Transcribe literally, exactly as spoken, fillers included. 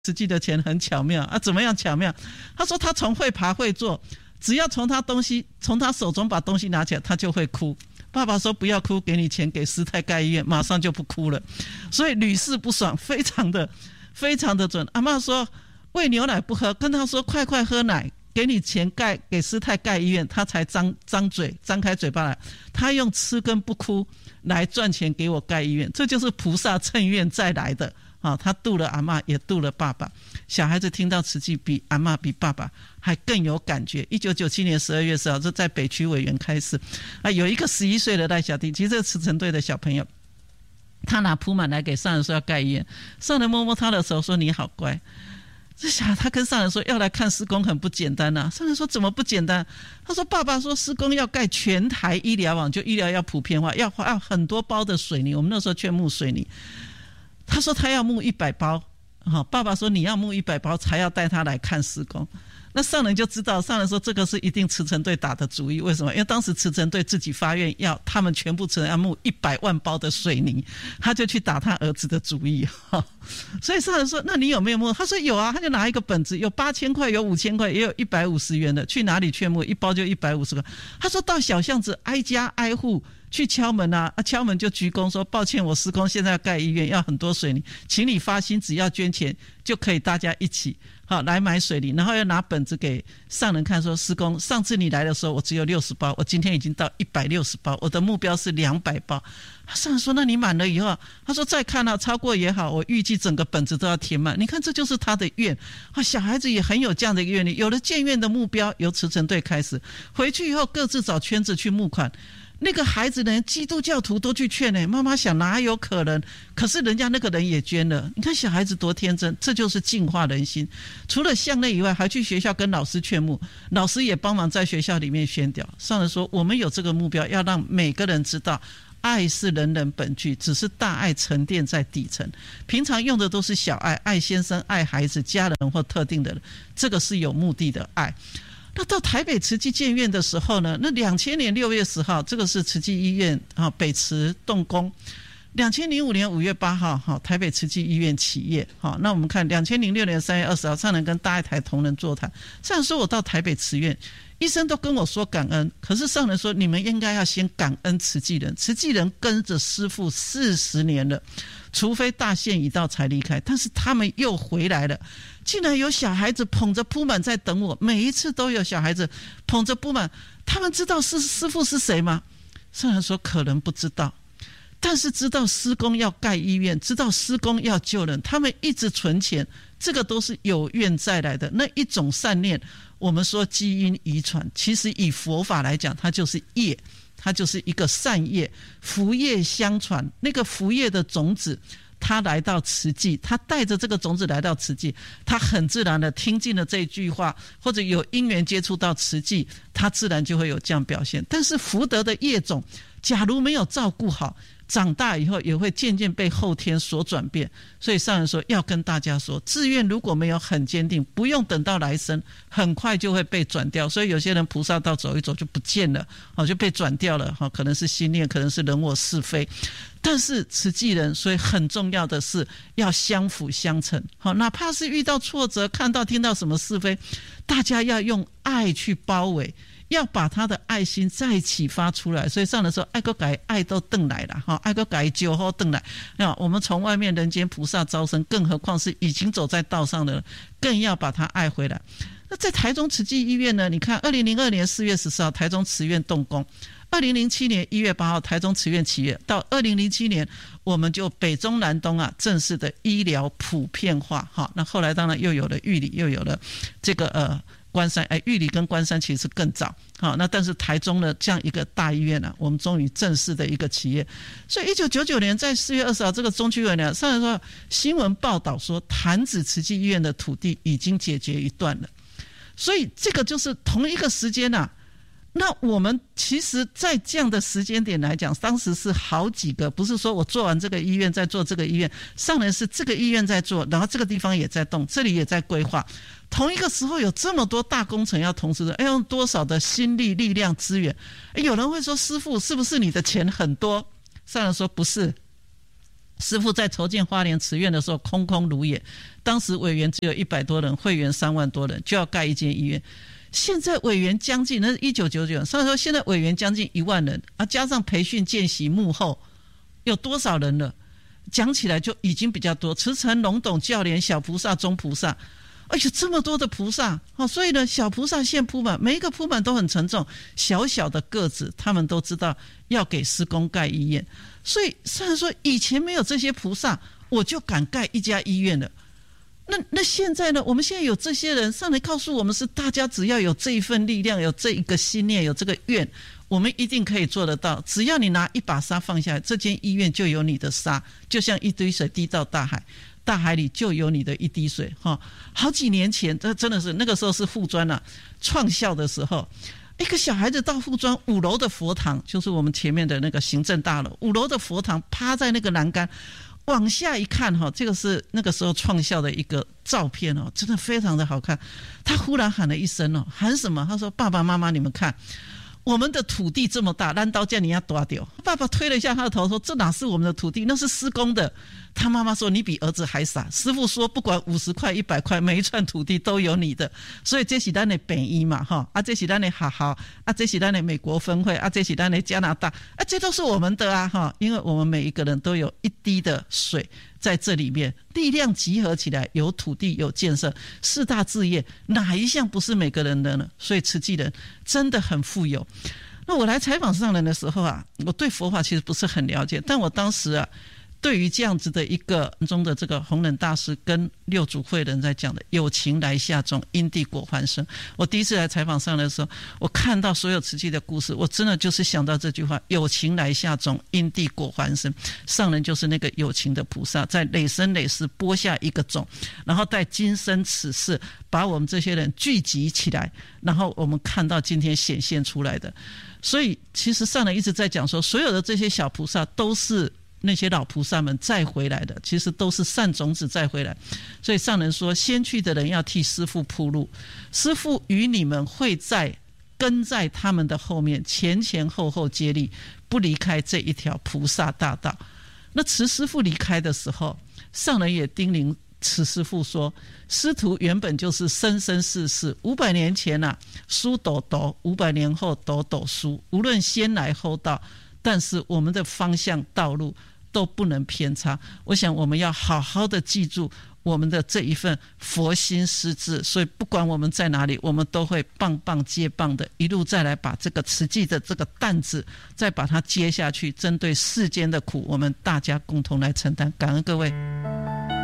慈济的钱很巧妙啊，怎么样巧妙？他说他从会爬会坐，只要从他东西从他手中把东西拿起来，他就会哭。爸爸说不要哭，给你钱给师太盖医院，马上就不哭了。所以屡试不爽，非常的非常的准。阿嬷说喂牛奶不喝，跟他说快快喝奶，给你钱盖给师太盖医院，他才张张嘴张开嘴巴来。他用吃跟不哭来赚钱给我盖医院，这就是菩萨趁愿再来的。哦、他度了阿嬷也度了爸爸。小孩子听到慈济比阿嬷比爸爸还更有感觉。一九九七年十二月四号，这在北区委员开始啊，有一个十一岁的赖小弟，其实这个慈诚队的小朋友，他拿铺满来给上人说要盖医院，上人摸摸他的手说你好乖。这小孩他跟上人说要来看施工很不简单啊。上人说怎么不简单？他说爸爸说施工要盖全台医疗网，就医疗要普遍化，要花很多包的水泥，我们那时候劝募水泥。他说他要募一百包，哦，爸爸说你要募一百包才要带他来看施工。那上人就知道，上人说这个是一定慈诚队打的主意。为什么？因为当时慈诚队自己发愿要他们全部慈诚要募一百万包的水泥，他就去打他儿子的主意。哦，所以上人说那你有没有募？他说有啊，他就拿一个本子，有八千块，有五千块，也有一百五十元的，去哪里劝募？一包就一百五十个。他说到小巷子挨家挨户去敲门啊，啊敲门就鞠躬说抱歉，我施工现在要盖医院，要很多水泥，请你发心，只要捐钱就可以大家一起好来买水泥，然后要拿本子给上人看说施工上次你来的时候我只有六十包，我今天已经到一百六十包，我的目标是两百包。上人说那你满了以后，他说再看啊，超过也好，我预计整个本子都要填满。你看这就是他的愿啊，小孩子也很有这样的一个愿力，有了建愿的目标，由慈诚队开始，回去以后各自找圈子去募款。那个孩子连基督教徒都去劝呢，妈妈想哪有可能？可是人家那个人也捐了。你看小孩子多天真，这就是净化人心。除了向内以外，还去学校跟老师劝募，老师也帮忙在学校里面宣导。上人说，我们有这个目标，要让每个人知道，爱是人人本具，只是大爱沉淀在底层。平常用的都是小爱，爱先生、爱孩子、家人或特定的人，这个是有目的的爱。那到台北慈济建院的时候呢，那两千年六月十号，这个是慈济医院啊，北慈动工。两千零五年五月八号，哈，台北慈济医院起业。好，那我们看两千零六年三月二十号，上人跟大爱台同仁座谈。上人说我到台北慈院，医生都跟我说感恩，可是上人说你们应该要先感恩慈济人，慈济人跟着师父四十年了，除非大限已到才离开，但是他们又回来了。竟然有小孩子捧着铺满在等我，每一次都有小孩子捧着铺满。他们知道是师父是谁吗？上人说可能不知道，但是知道施工要盖医院，知道施工要救人，他们一直存钱，这个都是有愿再来的那一种善念。我们说基因遗传，其实以佛法来讲，它就是业，它就是一个善业，福业相传。那个福业的种子，他来到慈济，他带着这个种子来到慈济，他很自然的听进了这句话，或者有因缘接触到慈济，他自然就会有这样表现。但是福德的业种，假如没有照顾好，长大以后也会渐渐被后天所转变。所以上人说要跟大家说，志愿如果没有很坚定，不用等到来生，很快就会被转掉。所以有些人菩萨道走一走就不见了，就被转掉了，可能是心念，可能是人我是非。但是慈济人，所以很重要的是要相辅相成，哪怕是遇到挫折，看到听到什么是非，大家要用爱去包围，要把他的爱心再启发出来。所以上人说爱个改爱都回来了，爱个改酒后回来。我们从外面人间菩萨招生，更何况是已经走在道上的人，更要把他爱回来。那在台中慈济医院呢，你看二零零二年四月十四号台中慈院动工，二零零七年一月八号台中慈院起业，到二零零七年我们就北中南东啊正式的医疗普遍化。好，那后来当然又有了玉里，又有了这个呃关山，哎，玉里跟关山其实更早。好，那但是台中的这样一个大医院啊，我们终于正式的一个企业。所以一九九九年在四月二十号，这个中区委呢，上人说新闻报道说潭子慈济医院的土地已经解决一段了。所以这个就是同一个时间啊。那我们其实在这样的时间点来讲，当时是好几个，不是说我做完这个医院再做这个医院，上人是这个医院在做，然后这个地方也在动，这里也在规划。同一个时候有这么多大工程要同时的，要用多少的心力力量资源。有人会说师父是不是你的钱很多？上人说不是， 师父在筹建花莲慈院的时候空空如也，当时委员只有一百多人，会员三万多人，就要盖一间医院。现在委员将近，那是一九九九，所以说现在委员将近一万人啊，加上培训见习幕后，有多少人了？讲起来就已经比较多，慈诚龙董教联小菩萨中菩萨，哎呦这么多的菩萨，哦，所以呢小菩萨现铺满，每一个铺满都很沉重，小小的个子他们都知道要给施工盖医院，所以虽然说以前没有这些菩萨，我就敢盖一家医院了。那那现在呢？我们现在有这些人上来告诉我们，是大家只要有这一份力量，有这一个信念，有这个愿，我们一定可以做得到。只要你拿一把沙放下来，这间医院就有你的沙，就像一堆水滴到大海，大海里就有你的一滴水。哈，好几年前，这真的是那个时候是护专啊，创校的时候。一个小孩子到护专五楼的佛堂，就是我们前面的那个行政大楼，五楼的佛堂趴在那个栏杆。往下一看，这个是那个时候创校的一个照片，真的非常的好看。他忽然喊了一声，喊什么？他说：爸爸妈妈你们看，我们的土地这么大，难道叫你要夺掉？爸爸推了一下他的头说：这哪是我们的土地，那是施工的。他妈妈说：你比儿子还傻。师父说：不管五十块一百块，每一寸土地都有你的。所以这是咱的北医嘛，哈啊，这是咱的学校啊，这是咱的美国分会啊，这是咱的加拿大啊，这都是我们的啊，哈，因为我们每一个人都有一滴的水在这里面，力量集合起来，有土地有建设，四大志业哪一项不是每个人的呢？所以慈济人真的很富有。那我来采访上人的时候啊，我对佛法其实不是很了解，但我当时啊。对于这样子的一个中的这个弘忍大师跟六祖慧能在讲的有情来下种，因地果还生，我第一次来采访上人的时候，我看到所有慈济的故事，我真的就是想到这句话：有情来下种，因地果还生。上人就是那个有情的菩萨，在累生累世播下一个种，然后在今生此世把我们这些人聚集起来，然后我们看到今天显现出来的。所以其实上人一直在讲说，所有的这些小菩萨都是那些老菩萨们再回来的，其实都是善种子再回来。所以上人说，先去的人要替师父铺路，师父与你们会在跟在他们的后面，前前后后接力，不离开这一条菩萨大道。那慈师父离开的时候，上人也叮咛慈师父说，师徒原本就是生生世世，五百年前啊书斗斗，五百年后斗斗书，无论先来后到，但是我们的方向道路都不能偏差。我想我们要好好的记住我们的这一份佛心师志，所以不管我们在哪里，我们都会棒棒接棒的，一路再来把这个慈济的这个担子再把它接下去，针对世间的苦，我们大家共同来承担。感恩各位。